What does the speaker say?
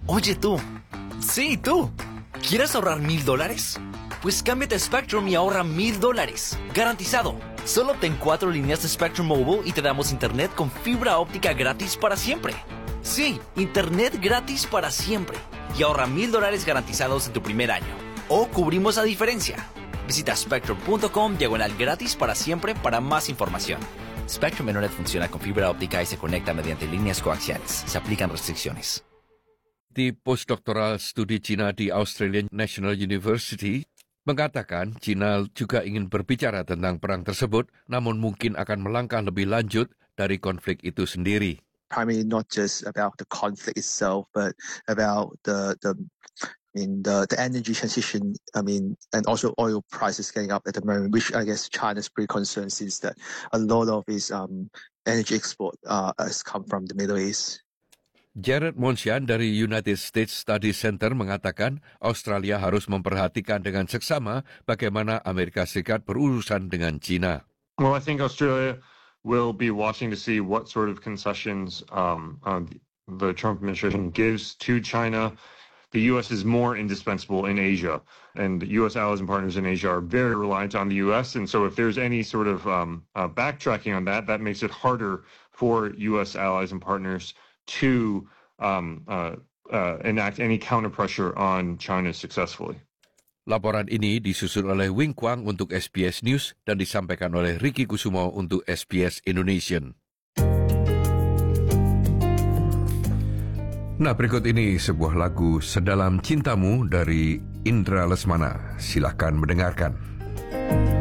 Oye tú, sí tú, ¿quieres ahorrar $1,000? Pues cámbiate a Spectrum y ahorra $1,000, garantizado. Solo obtén 4 líneas de Spectrum Mobile y te damos internet con fibra óptica gratis para siempre. Sí, internet gratis para siempre. Y ahorra $1,000 garantizados en tu primer año. O cubrimos la diferencia. Visita spectrum.com/gratis para siempre para más información. Spectrum Internet funciona con fibra óptica y se conecta mediante líneas coaxiales. Se aplican restricciones. Di postdoktoral studi Cina di Australian National University mengatakan Cina juga ingin berbicara tentang perang tersebut, namun mungkin akan melangkah lebih lanjut dari konflik itu sendiri. Primarily not just about the conflict itself, but about the energy transition. And also oil prices getting up at the moment, which I guess China's pretty concerned since that a lot of its energy export has come from the Middle East. Jared Monsian dari United States Study Center mengatakan Australia harus memperhatikan dengan seksama bagaimana Amerika Serikat berurusan dengan China. Well, I think Australia will be watching to see what sort of concessions the Trump administration gives to China. The U.S. is more indispensable in Asia, and U.S. allies and partners in Asia are very reliant on the U.S., and so if there's any sort of backtracking on that, that makes it harder for U.S. allies and partners to enact any counter-pressure on China successfully. Laporan ini disusun oleh Wing Kwang untuk SBS News dan disampaikan oleh Ricky Kusumo untuk SBS Indonesian. Nah, berikut ini sebuah lagu Sedalam Cintamu dari Indra Lesmana. Silakan mendengarkan.